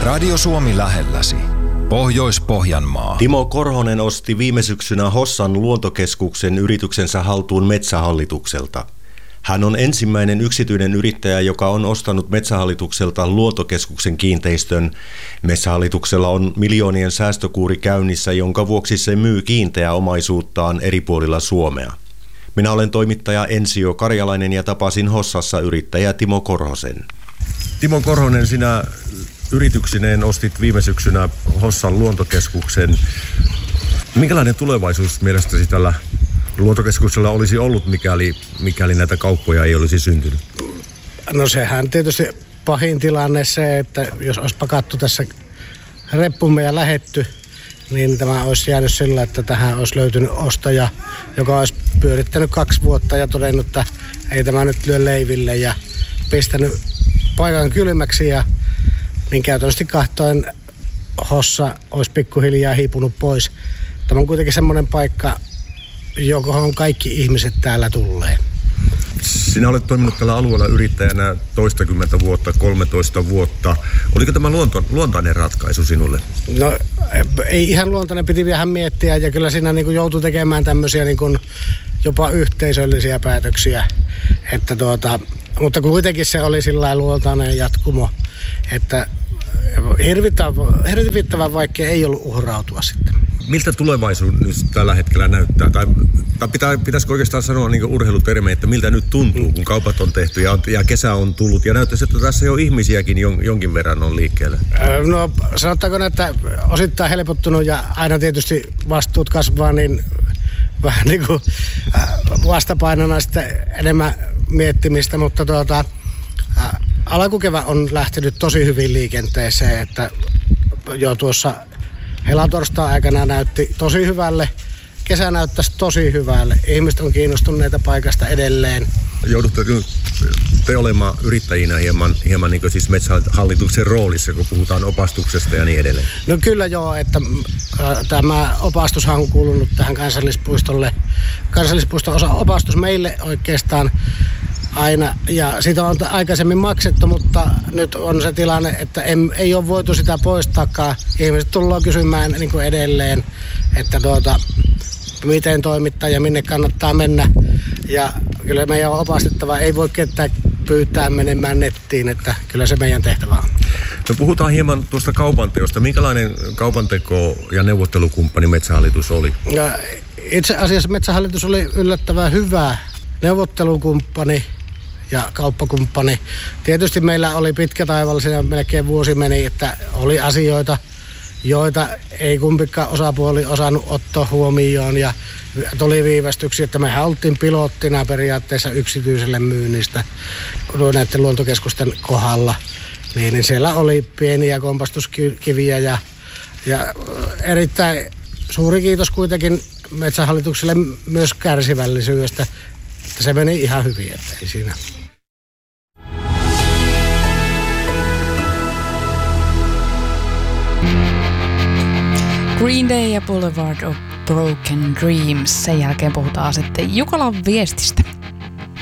Radio Suomi lähelläsi. Pohjois-Pohjanmaa. Timo Korhonen osti viime syksynä Hossan luontokeskuksen yrityksensä haltuun Metsähallitukselta. Hän on ensimmäinen yksityinen yrittäjä, joka on ostanut Metsähallitukselta luontokeskuksen kiinteistön. Metsähallituksella on miljoonien säästökuuri käynnissä, jonka vuoksi se myy kiinteää omaisuuttaan eri puolilla Suomea. Minä olen toimittaja Ensio Karjalainen ja tapasin Hossassa yrittäjä Timo Korhosen. Timo Korhonen, sinä yrityksineen ostit viime syksynä Hossan luontokeskuksen. Minkälainen tulevaisuus mielestäsi tällä luontokeskuksella olisi ollut, mikäli näitä kauppoja ei olisi syntynyt? No sehän tietysti pahin tilanne se, että jos olisi pakattu tässä reppumme ja lähetty, niin tämä olisi jäänyt sillä, että tähän olisi löytynyt ostaja, joka olisi pyörittänyt 2 vuotta ja todennut, että ei tämä nyt lyö leiville ja pistänyt paikan kylmäksi ja niin käytännössä kahtoen Hossa olisi pikkuhiljaa hiipunut pois. Tämä on kuitenkin semmoinen paikka, johon kaikki ihmiset täällä tulee. Sinä olet toiminut tällä alueella yrittäjänä toistakymmentä vuotta, 13 vuotta. Oliko tämä luontainen ratkaisu sinulle? No ei ihan luontainen, piti vähän miettiä ja kyllä siinä niin kuin joutui tekemään tämmöisiä niin kuin jopa yhteisöllisiä päätöksiä. Että mutta kuitenkin se oli sillä luontainen jatkumo, että hirvittävän vaikea ei ollut uhrautua sitten. Miltä tulevaisuus nyt tällä hetkellä näyttää? Tai pitäisikö oikeastaan sanoa niin kuin urheilutermejä, että miltä nyt tuntuu, kun kaupat on tehty ja kesä on tullut ja näyttäisi, että tässä jo ihmisiäkin jonkin verran on liikkeellä? No sanotaanko, että osittain helpottunut ja aina tietysti vastuut kasvaa, niin vähän niin kuin vastapainona sitten enemmän miettimistä, mutta alkukevät on lähtenyt tosi hyvin liikenteeseen, että jo tuossa helatorstain aikana näytti tosi hyvälle, kesä näyttäisi tosi hyvälle, ihmiset on kiinnostuneita paikasta edelleen. Joudutte te olemaan yrittäjinä hieman niin kuin siis Metsähallituksen roolissa, kun puhutaan opastuksesta ja niin edelleen? No kyllä joo, että tämä opastushan on kuulunut tähän kansallispuistolle. Kansallispuiston osa opastus meille oikeastaan aina, ja sitä on aikaisemmin maksettu, mutta nyt on se tilanne, että ei ole voitu sitä poistaakaan. Ihmiset tullaan kysymään niin kuin edelleen, että miten toimittaa ja minne kannattaa mennä. Ja kyllä meidän on opastettava, ei voi ketään pyytää menemään nettiin, että kyllä se meidän tehtävä on. No puhutaan hieman tuosta kaupanteosta. Minkälainen kaupanteko ja neuvottelukumppani Metsähallitus oli? No, itse asiassa Metsähallitus oli yllättävän hyvä neuvottelukumppani ja kauppakumppani. Tietysti meillä oli pitkä taival, siinä melkein vuosi meni, että oli asioita, joita ei kumpikaan osapuoli osannut ottaa huomioon ja tuli viivästyksiä, että mehän oltiin pilottina periaatteessa yksityiselle myynnistä näiden luontokeskusten kohdalla. Niin siellä oli pieniä kompastuskiviä ja erittäin suuri kiitos kuitenkin Metsähallitukselle myös kärsivällisyydestä, että se meni ihan hyvin, että ei siinä. Green Day ja Boulevard of Broken Dreams. Sen jälkeen puhutaan sitten Jukolan viestistä.